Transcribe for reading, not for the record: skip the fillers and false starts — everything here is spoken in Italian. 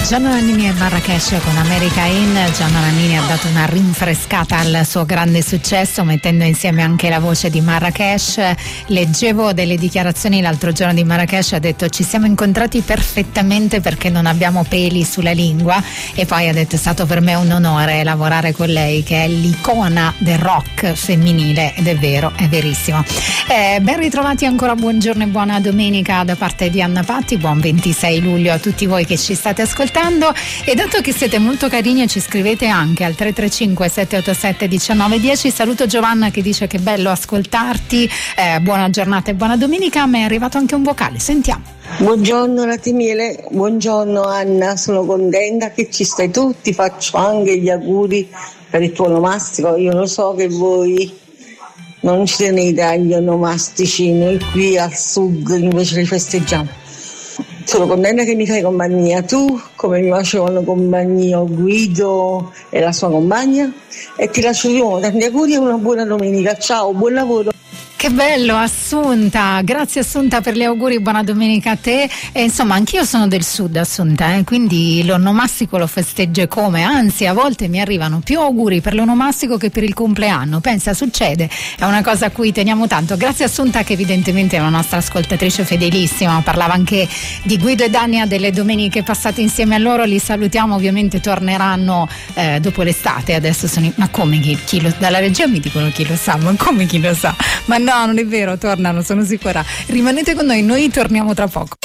Gianna Nannini e Marrakesh con America In. Gianna Nannini ha dato una rinfrescata al suo grande successo mettendo insieme anche la voce di Marrakesh. Leggevo delle dichiarazioni l'altro giorno di Marrakesh, ha detto ci siamo incontrati perfettamente perché non abbiamo peli sulla lingua, e poi ha detto è stato per me un onore lavorare con lei che è l'icona del rock femminile, ed è vero, è verissimo. Ben ritrovati ancora, buongiorno e buona domenica da parte di Anna Patti, buon 26 luglio a tutti voi che ci state ascoltando. E dato che siete molto carini e ci scrivete anche al 335 787 1910, saluto Giovanna che dice che bello ascoltarti, buona giornata e buona domenica. A me è arrivato anche un vocale, sentiamo. Buongiorno Ratimiele, buongiorno Anna, sono contenta che ci stai tu, ti faccio anche gli auguri per il tuo onomastico. Io lo so che voi non ci tenete agli onomastici, noi qui al sud invece li festeggiamo. Sono contenta che mi fai compagnia tu, come mi facevano compagnia Guido e la sua compagna, e ti lascio di nuovo tanti auguri e una buona domenica. Ciao, buon lavoro. Che bello Assunta, grazie Assunta per gli auguri, buona domenica a te. E insomma anch'io sono del sud Assunta, quindi l'onomastico lo festeggio come, anzi a volte mi arrivano più auguri per l'onomastico che per il compleanno, pensa, succede, è una cosa a cui teniamo tanto. Grazie Assunta che evidentemente è una nostra ascoltatrice fedelissima, parlava anche di Guido e Dania, delle domeniche passate insieme a loro, li salutiamo, ovviamente torneranno dopo l'estate, adesso sono ma come chi lo, dalla regia mi dicono chi lo sa, ma come chi lo sa, ma no, non è vero, tornano, sono sicura. Rimanete con noi torniamo tra poco.